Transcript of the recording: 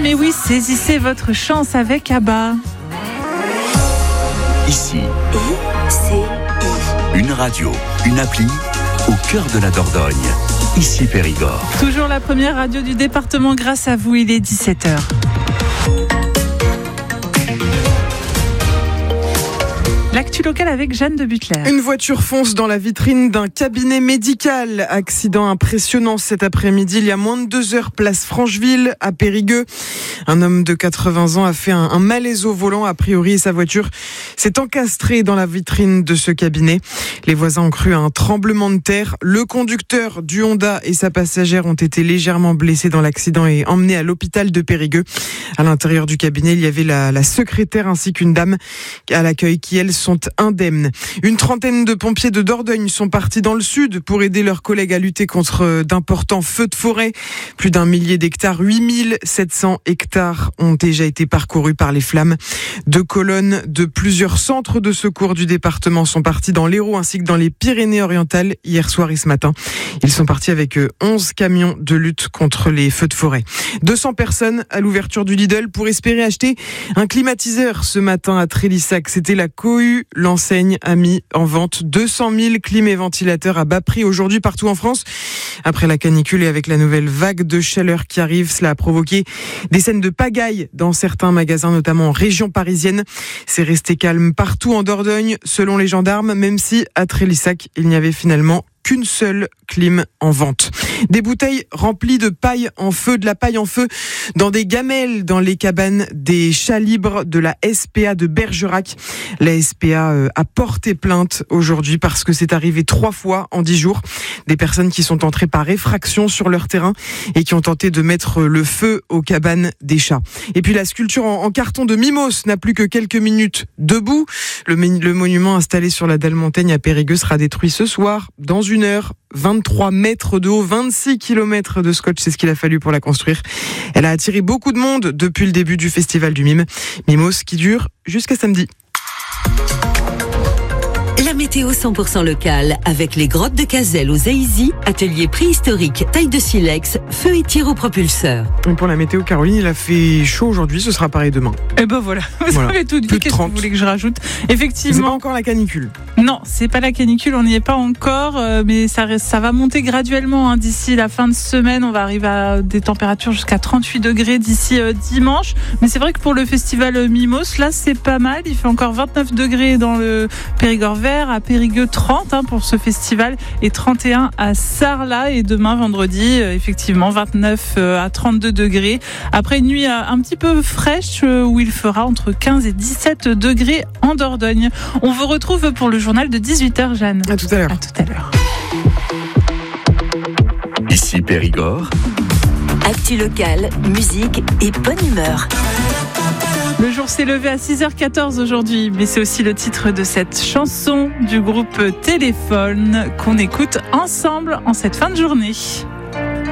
mais oui, saisissez votre chance avec ABBA. Ici, une radio, une appli au cœur de la Dordogne. Ici Périgord. Toujours la première radio du département grâce à vous, il est 17h. L'actu locale avec Jeanne de Butler. Une voiture fonce dans la vitrine d'un cabinet médical. Accident impressionnant cet après-midi. Il y a moins de 2 heures, place Francheville, à Périgueux. Un homme de 80 ans a fait un malaise au volant, a priori, et sa voiture s'est encastrée dans la vitrine de ce cabinet. Les voisins ont cru à un tremblement de terre. Le conducteur du Honda et sa passagère ont été légèrement blessés dans l'accident et emmenés à l'hôpital de Périgueux. À l'intérieur du cabinet, il y avait la secrétaire ainsi qu'une dame à l'accueil qui, elles, sont indemnes. Une trentaine de pompiers de Dordogne sont partis dans le sud pour aider leurs collègues à lutter contre d'importants feux de forêt. Plus d'1 millier d'hectares, 8700 hectares ont déjà été parcourus par les flammes. 2 colonnes de plusieurs centres de secours du département sont partis dans l'Hérault ainsi que dans les Pyrénées-Orientales hier soir et ce matin. Ils sont partis avec 11 camions de lutte contre les feux de forêt. 200 personnes à l'ouverture du Lidl pour espérer acheter un climatiseur ce matin à Trélissac. C'était la cohue. L'enseigne a mis en vente 200 000 clim et ventilateurs à bas prix aujourd'hui partout en France. Après la canicule et avec la nouvelle vague de chaleur qui arrive, cela a provoqué des scènes de pagaille dans certains magasins, notamment en région parisienne. C'est resté calme partout en Dordogne, selon les gendarmes, même si à Trélissac, il n'y avait finalement qu'une seule clim en vente. Des bouteilles remplies de paille en feu, de la paille en feu, dans des gamelles dans les cabanes des chats libres de la SPA de Bergerac. La SPA a porté plainte aujourd'hui parce que c'est arrivé 3 fois en 10 jours. Des personnes qui sont entrées par effraction sur leur terrain et qui ont tenté de mettre le feu aux cabanes des chats. Et puis la sculpture en carton de Mimos n'a plus que quelques minutes debout. Le monument installé sur la dalle Montaigne à Périgueux sera détruit ce soir dans 1 heure. 23 mètres de haut, 26 km de scotch, c'est ce qu'il a fallu pour la construire. Elle a attiré beaucoup de monde depuis le début du festival du Mime. Mimos qui dure jusqu'à samedi. La météo 100% locale avec les grottes de Cazelles aux Aïzy, atelier préhistorique, taille de silex, feu et tir au propulseur. Et pour la météo, Caroline, il a fait chaud aujourd'hui, ce sera pareil demain. Et ben voilà, vous avez tout dit. Qu'est-ce que vous voulez que je rajoute ? Effectivement. C'est pas encore la canicule. Non, c'est pas la canicule, on n'y est pas encore, mais ça va monter graduellement. D'ici la fin de semaine, on va arriver à des températures jusqu'à 38 degrés d'ici dimanche. Mais c'est vrai que pour le festival Mimos, là, c'est pas mal. Il fait encore 29 degrés dans le Périgord vert, à Périgueux 30 pour ce festival et 31 à Sarlat. Et demain, vendredi, effectivement, 29 à 32 degrés. Après une nuit un petit peu fraîche où il fera entre 15 et 17 degrés en Dordogne. On vous retrouve pour le journal de 18h, Jeanne. À tout à l'heure. À tout à l'heure. Ici Périgord. Actu locale, musique et bonne humeur. Le jour s'est levé à 6h14 aujourd'hui, mais c'est aussi le titre de cette chanson du groupe Téléphone qu'on écoute ensemble en cette fin de journée.